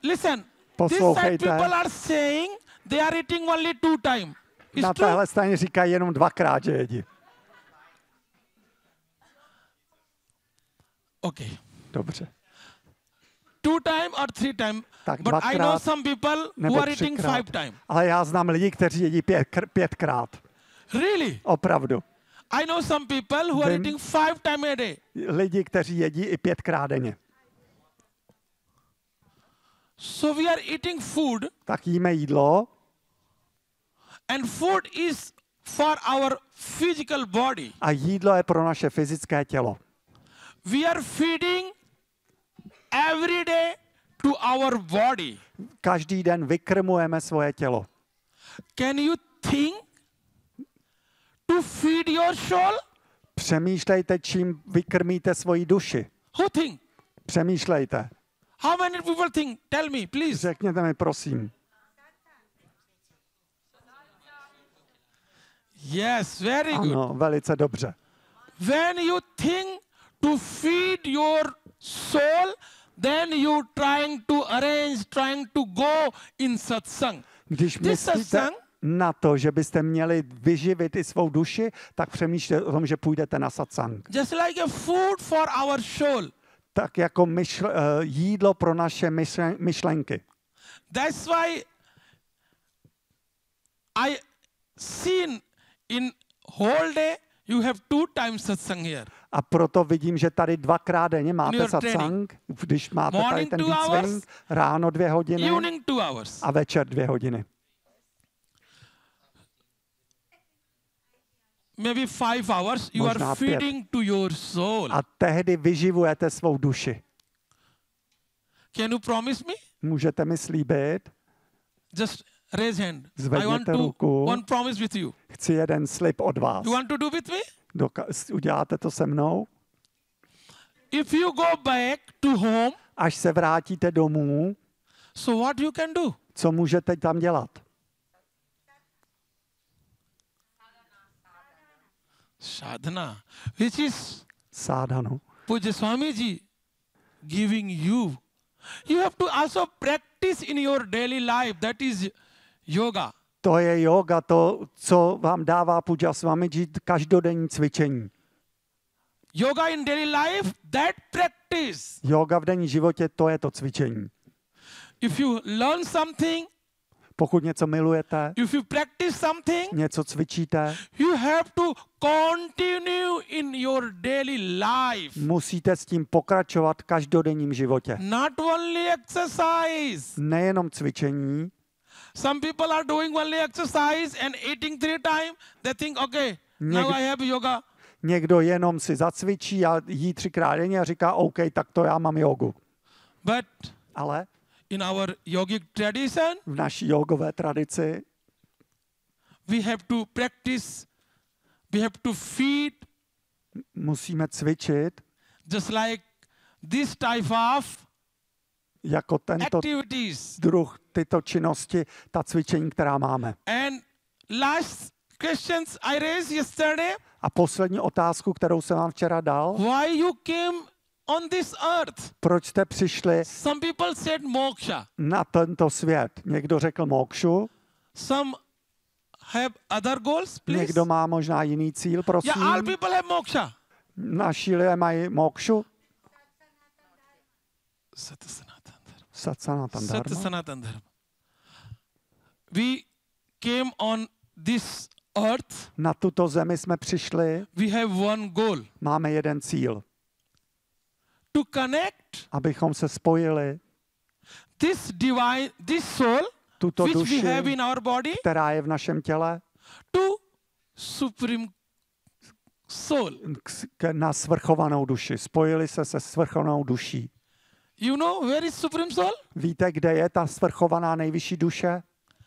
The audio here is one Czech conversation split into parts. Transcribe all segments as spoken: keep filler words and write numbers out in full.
Listen, this side Poslouchejte. people are saying they are eating only two times. It's Na true. téhle straně říkají jenom dvakrát, že jedí. Okay. Dobře. Two time or three time. Tak But I know dvakrát some people who nebo are eating třikrát. five time. Ale já znám lidi, kteří jedí pět, kr- pětkrát. Really? Opravdu. I know some people who are Vím- eating five time a day. Lidi, kteří jedí i pětkrát denně. So we are eating food, Tak jíme jídlo and food is for our physical body. a jídlo je pro naše fyzické tělo. We are feeding every day to our body. Každý den vykrmujeme svoje tělo. Can you think to feed your soul? Přemýšlejte, čím vykrmíte svoji duši. Who think? Přemýšlejte. How many people think? Tell me, please. Řekněte mi, prosím. Yes, very good. Ano, velice dobře. When you think to feed your soul, then you trying to arrange, trying to go in satsang. Když This myslíte satsang, na to, že byste měli vyživit i svou duši, tak přemýšlejte o tom, že půjdete na satsang. just like a food for our soul. Tak jako myšl, uh, jídlo pro naše myšlen, myšlenky. That's why I seen in whole day you have two times satsang here. A proto vidím, že tady dvakrát denně máte your satsang, když máte tady Morning ten two hours, výcvik, ráno dvě hodiny Evening two hours. a večer dvě hodiny. Maybe five hours you Možná are pět. feeding to your soul. A tehdy vyživujete svou duši. Can you promise me? Můžete mi slíbit? Just raise hand. I Zvedněte want to ruku. one promise with you. Chci jeden slib od vás. You want to do with me? Doka- uděláte to se mnou? If you go back to home, Až se vrátíte domů, so what you can do? co můžete tam dělat? Sadhana, which is Sádhanu. Pujya Swamiji giving you. You have to also practice in your daily life. That is yoga. To je yoga, to, co vám dává Pujya Swamiji, každodenní cvičení. Yoga in daily life, that practice. Yoga v denní životě, to je to cvičení. If you learn something, Pokud něco milujete, if you practice something, něco cvičíte, you have to continue in your daily life. musíte s tím pokračovat v každodenním životě. Not only exercise. Nejenom cvičení. Some people are doing only exercise and eating three times. They think, okay, now Něk- I have yoga. Někdo jenom si zacvičí a jí třikrát denně a říká, OK, tak to já mám jogu. But Ale in our yogic tradition, v naší jogové tradici we have to practice, we have to feed musíme cvičit just like this type of jako tento activities. druh, tyto činnosti, ta cvičení, která máme. And last questions I raised yesterday, A poslední otázku, kterou jsem vám včera dal, why you came on this earth? proč jste přišli Some people said moksha. na tento svět? Někdo řekl mokšu, Some have other goals, please. někdo má možná jiný cíl, prosím. Yeah, all people have moksha. Naši lidé mají mokšu, Sat Sanatan Dharma. Satsanatan Sat dharma. Sanatan Dharma. We came on this earth. Na tuto zemi jsme přišli, We have one goal. máme jeden cíl, To connect abychom se spojili this divine, this soul, tuto which we duši, have in our body, která je v našem těle, to supreme soul. k- k- na svrchovanou duši. Spojili se se svrchovanou duší. You know where is supreme soul? Víte, kde je ta svrchovaná nejvyšší duše?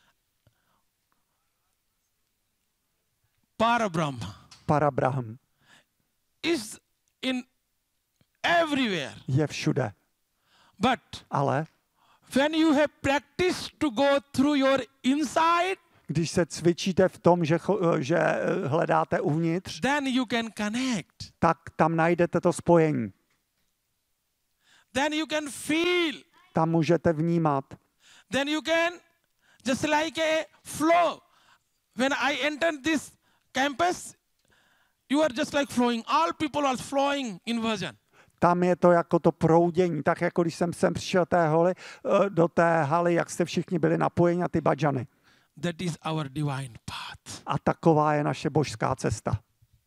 Parabrahma Parabrahm. is in everywhere. Je všude. But Ale when you have practiced to go through your inside, když se cvičíte v tom, že, cho- že eh, hledáte uvnitř, then you can connect. tak tam najdete to spojení. Then you can feel Tam můžete vnímat. Then you can, just like a flow. When I entered this campus, you are just like flowing. All people are flowing in version. Tam je to jako to proudění, tak jako když jsem sem přišel té holy, do té haly, jak jste všichni byli napojeni na ty badžany. That is our divine path. A taková je naše božská cesta.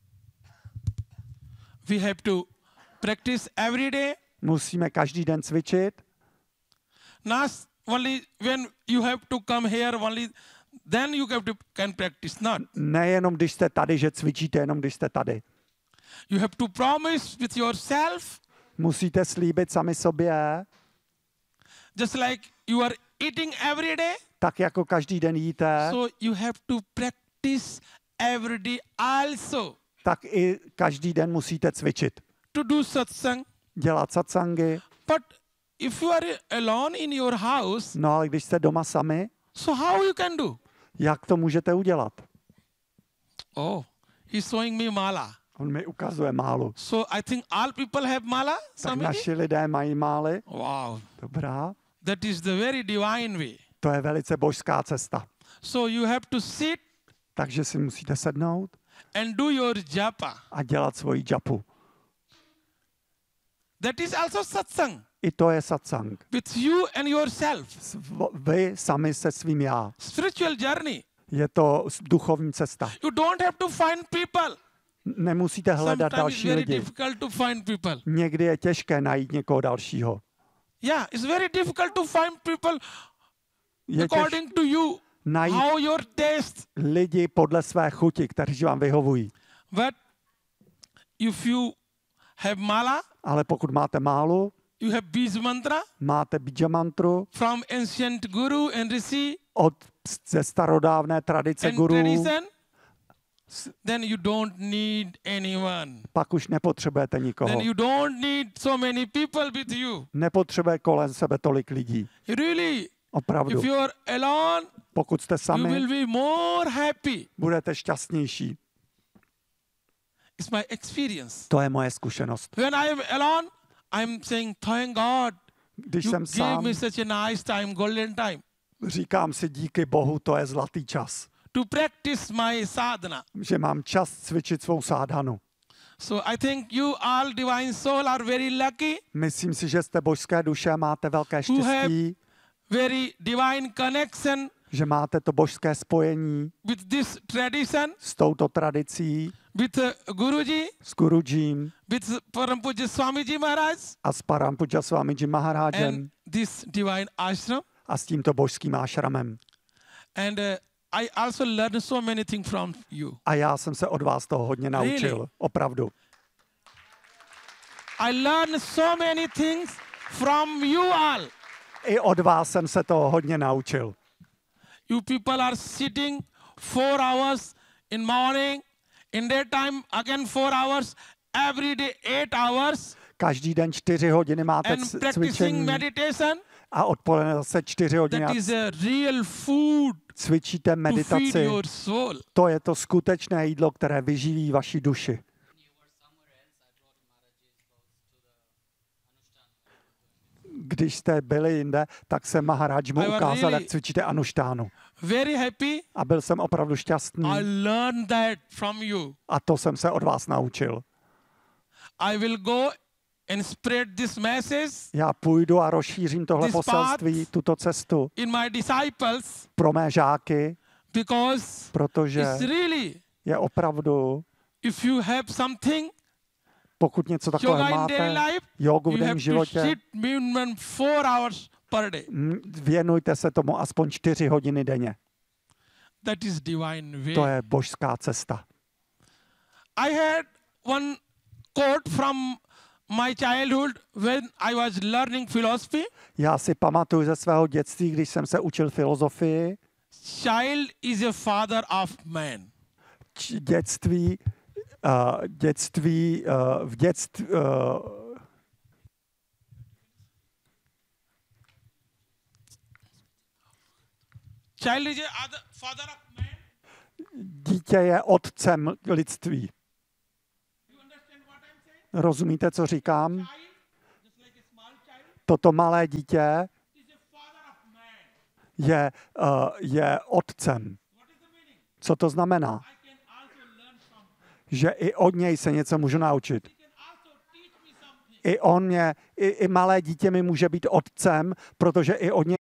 We have to practice every day. Musíme každý den cvičit. Not only when you have to come here, only then you have to can practice. Not. Nejenom když jste tady, že cvičíte, jenom když jste tady. You have to promise with yourself. Musíte slíbit sami sobě. Just like you are eating every day. Tak jako každý den jíte. So you have to practice every day also. Tak i každý den musíte cvičit. To do satsang. Dělat satsangy. But if you are alone in your house, no ale když jste doma sami, so how you can do? Jak to můžete udělat? Oh, he's showing me mala. On mi ukazuje málu. So I think all people have mala. Tak Swamiji? naši lidé mají mály. Wow. Dobrá. That is the very divine way. To je velice božská cesta. So you have to sit Takže si musíte sednout and do your japa. a dělat svoji japu. That is also satsang. I to je satsang. With you and yourself. Vy sami se svým já. Spiritual journey. Je to duchovní cesta. You don't have to find people. Nemusíte hledat Sometimes it's další very lidi. difficult to find people. Někdy je těžké najít někoho dalšího. Yeah, it's very difficult to find people Je according to you. najít How your taste. lidi podle své chuti, kteří vám vyhovují. But if you have mala, Ale pokud máte málu, you have bij mantra máte bija mantru from ancient guru and rishi od ze starodávné tradice and gurů, tradition, then you don't need anyone. pak už nepotřebujete nikoho. Then you don't need so many people with you. Nepotřebuje kolem sebe tolik lidí. Really, Opravdu. if you are alone, Pokud jste you sami, will be more happy. budete šťastnější. It's my experience. To je moje zkušenost. When I am alone, I'm saying, thank God, Když you jsem gave sám, me such a nice time, golden time, říkám si díky Bohu, to je zlatý čas. to practice my sadhana. Že mám čas cvičit svou sádhanu. So I think you all divine soul are very lucky, Myslím si, že jste božské duše a máte velké Who have- štěstí, very divine connection že máte to božské spojení with this tradition, s touto tradicí, with uh, Guruji, s Gurudžím with Param Pujya Swamiji Maharaj, a s Parampuja Swamiji Maharájem and this divine ashram. a s tímto božským ášramem. And uh, I also learned so many things from you. A já jsem se od vás toho hodně naučil. Really? Opravdu. I learned so many things from you all. I od vás jsem se toho hodně naučil. You people are sitting four hours in morning, in daytime again four hours, every day eight hours, Každý den čtyři hodiny máte and c- practicing cvičení meditation. a odpoledne zase čtyři hodiny That a is a real food cvičíte to feed meditaci. your soul. To je to skutečné jídlo, které vyživí vaši duši. Když jste byli jinde, tak jsem Maharaj mu I was ukázal, really- jak cvičíte anuštánu. Very happy. A byl jsem opravdu šťastný. I learned that from you. A to jsem se od vás naučil. I will go and spread this message Já půjdu a rozšířím tohle This poselství, path- tuto cestu in my disciples pro mé žáky, because protože it's really, je opravdu, if you have something, pokud něco takového yoga in daily máte, life, jogu v you have denním to životě, sit minimum four hours per day. mm, věnujte se tomu aspoň čtyři hodiny denně. That is divine way. To je božská cesta. I had one quote from my childhood when I was learning philosophy. Já si pamatuju ze svého dětství, když jsem se učil filozofii, Child is a father of man. č- dětství, uh, dětství, uh, v dětství, uh, Child is a other, father of man. dítě je otcem lidství. You understand what I'm saying? Rozumíte, co říkám? Child, just like a small child, Toto malé dítě je, uh, je otcem. Co to znamená? Že i od něj se něco můžu naučit. I on mě, i, i malé dítě mi může být otcem, protože i od něj